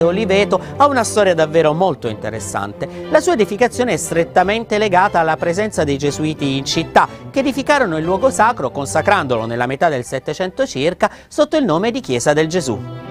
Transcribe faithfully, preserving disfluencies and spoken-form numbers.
Oliveto ha una storia davvero molto interessante. La sua edificazione è strettamente legata alla presenza dei Gesuiti in città, che edificarono il luogo sacro consacrandolo nella metà del Settecento circa sotto il nome di Chiesa del Gesù.